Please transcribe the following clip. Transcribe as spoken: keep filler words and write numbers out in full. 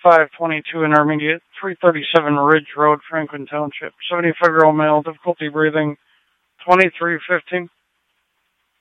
five twenty-two Intermediate, three thirty-seven Ridge Road, Franklin Township. seventy-five-year-old male, difficulty breathing, twenty-three fifteen.